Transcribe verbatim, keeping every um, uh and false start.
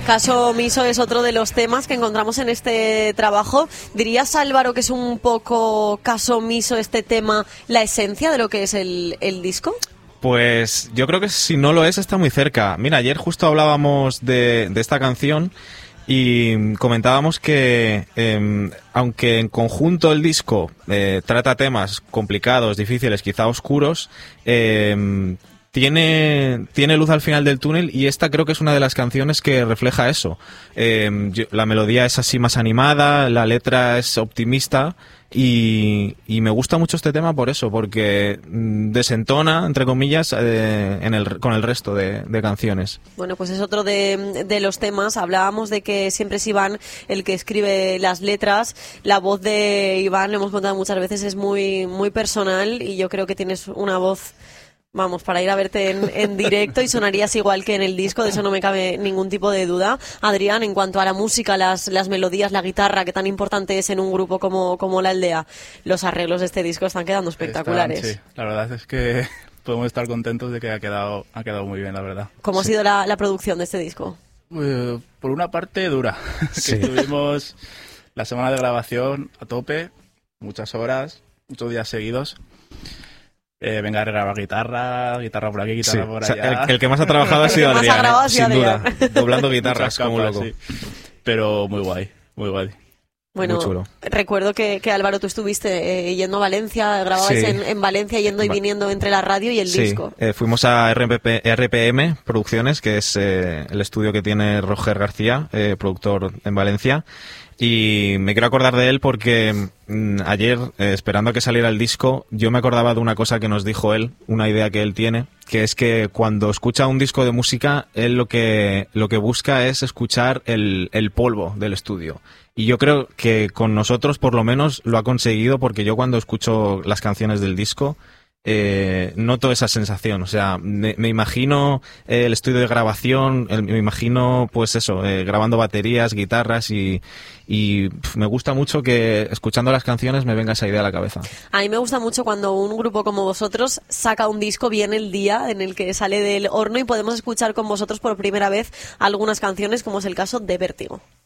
Caso omiso es otro de los temas que encontramos en este trabajo. ¿Dirías, Álvaro, que es un poco caso omiso este tema, la esencia de lo que es el, el disco? Pues yo creo que si no lo es, está muy cerca. Mira, ayer justo hablábamos de, de esta canción y comentábamos que eh, aunque en conjunto el disco eh, trata temas complicados, difíciles, quizá oscuros, eh, Tiene, tiene luz al final del túnel, y esta creo que es una de las canciones que refleja eso. Eh, yo, la melodía es así más animada, la letra es optimista, y, y me gusta mucho este tema por eso, porque desentona, entre comillas, eh, en el, con el resto de, de canciones. Bueno, pues es otro de, de los temas. Hablábamos de que siempre es Iván el que escribe las letras. La voz de Iván, lo hemos contado muchas veces, es muy, muy personal, y yo creo que tienes una voz... Vamos, para ir a verte en, en directo, y sonarías igual que en el disco, de eso no me cabe ningún tipo de duda. Adrián, en cuanto a la música, las, las melodías, la guitarra, que tan importante es en un grupo como, como La Aldea, los arreglos de este disco están quedando espectaculares. Están, sí, la verdad es que podemos estar contentos de que ha quedado, ha quedado muy bien, la verdad. ¿Cómo sí. ha sido la, la producción de este disco? Uh, por una parte, dura. Sí. Que estuvimos la semana de grabación a tope, muchas horas, muchos días seguidos. Eh, venga a grabar guitarra, guitarra por aquí, guitarra Sí, por o sea, allá. el, el que más ha trabajado ha sido El que más Adrián, ha grabado ¿eh? ha sido Sin duda, Adrián. doblando guitarras como capas, loco. sí. Pero muy guay, muy guay. Bueno, Muy chulo. Recuerdo que, que Álvaro, tú estuviste eh, yendo a Valencia, grababais Sí. en, en Valencia, yendo y viniendo entre la radio y el Sí, disco. eh, fuimos a R P P R P M Producciones, que es eh, el estudio que tiene Roger García, eh, productor en Valencia. Y me quiero acordar de él porque mmm, ayer, eh, esperando a que saliera el disco, yo me acordaba de una cosa que nos dijo él, una idea que él tiene, que es que cuando escucha un disco de música, él lo que, lo que busca es escuchar el, el polvo del estudio. Y yo creo que con nosotros, por lo menos, lo ha conseguido, porque yo cuando escucho las canciones del disco, Eh, noto esa sensación, o sea, me, me imagino el estudio de grabación, el, me imagino pues eso, eh, grabando baterías, guitarras, y, y pf, me gusta mucho que escuchando las canciones me venga esa idea a la cabeza. A mí me gusta mucho cuando un grupo como vosotros saca un disco bien el día en el que sale del horno y podemos escuchar con vosotros por primera vez algunas canciones, como es el caso de Vértigo.